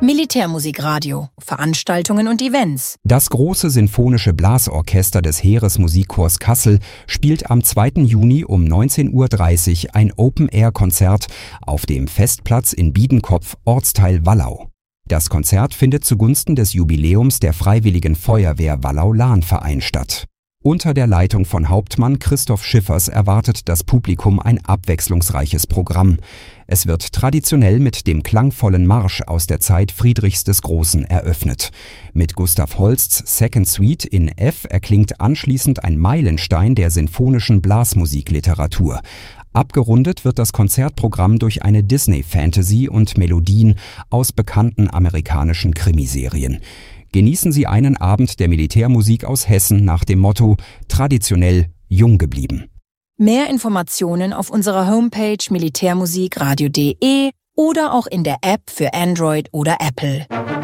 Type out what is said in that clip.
Militärmusikradio, Veranstaltungen und Events. Das große sinfonische Blasorchester des Heeresmusikchors Kassel spielt am 2. Juni um 19:30 Uhr ein Open-Air-Konzert auf dem Festplatz in Biedenkopf, Ortsteil Wallau. Das Konzert findet zugunsten des Jubiläums der Freiwilligen Feuerwehr Wallau-Lahn-Verein statt. Unter der Leitung von Hauptmann Christoph Schiffers erwartet das Publikum ein abwechslungsreiches Programm. Es wird traditionell mit dem klangvollen Marsch aus der Zeit Friedrichs des Großen eröffnet. Mit Gustav Holsts Second Suite in F erklingt anschließend ein Meilenstein der sinfonischen Blasmusikliteratur. Abgerundet wird das Konzertprogramm durch eine Disney-Fantasy und Melodien aus bekannten amerikanischen Krimiserien. Genießen Sie einen Abend der Militärmusik aus Hessen nach dem Motto traditionell jung geblieben. Mehr Informationen auf unserer Homepage militärmusikradio.de oder auch in der App für Android oder Apple.